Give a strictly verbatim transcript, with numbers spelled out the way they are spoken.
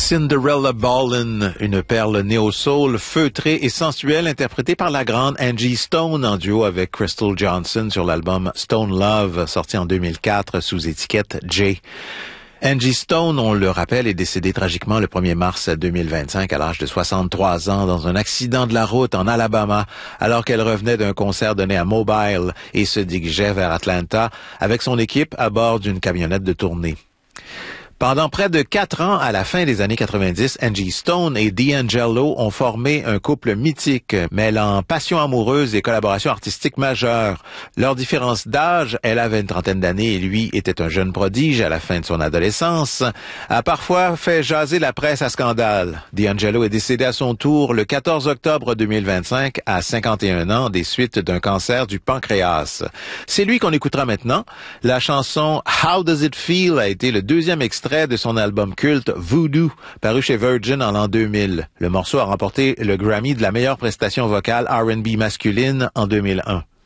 Cinderella Ballin, une perle néo-soul feutrée et sensuelle interprétée par la grande Angie Stone en duo avec Crystal Johnson sur l'album Stone Love, sorti en deux mille quatre sous étiquette J. Angie Stone, on le rappelle, est décédée tragiquement le premier mars deux mille vingt-cinq à l'âge de soixante-trois ans dans un accident de la route en Alabama alors qu'elle revenait d'un concert donné à Mobile et se dirigeait vers Atlanta avec son équipe à bord d'une camionnette de tournée. Pendant près de quatre ans, à la fin des années quatre-vingt-dix, Angie Stone et D'Angelo ont formé un couple mythique, mêlant passion amoureuse et collaboration artistique majeure. Leur différence d'âge, elle avait une trentaine d'années et lui était un jeune prodige à la fin de son adolescence, a parfois fait jaser la presse à scandale. D'Angelo est décédé à son tour le quatorze octobre deux mille vingt-cinq à cinquante et un ans des suites d'un cancer du pancréas. C'est lui qu'on écoutera maintenant. La chanson How Does It Feel a été le deuxième extrait de son album culte Voodoo, paru chez Virgin en l'an deux mille. Le morceau a remporté le Grammy de la meilleure prestation vocale R and B masculine en deux mille un.